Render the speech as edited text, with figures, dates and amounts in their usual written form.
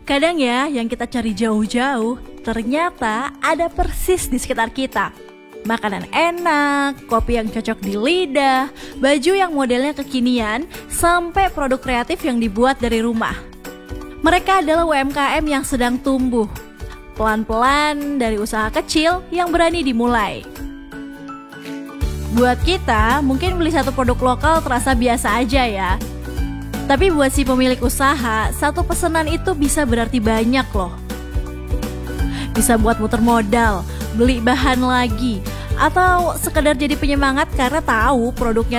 Kadang ya, yang kita cari jauh-jauh, ternyata ada persis di sekitar kita. Makanan enak, kopi yang cocok di lidah, baju yang modelnya kekinian, sampai produk kreatif yang dibuat dari rumah. Mereka adalah UMKM yang sedang tumbuh, pelan-pelan dari usaha kecil yang berani dimulai. Buat kita, mungkin beli satu produk lokal terasa biasa aja ya. Tapi buat si pemilik usaha, satu pesanan itu bisa berarti banyak loh. Bisa buat muter modal, beli bahan lagi, atau sekedar jadi penyemangat karena tahu produknya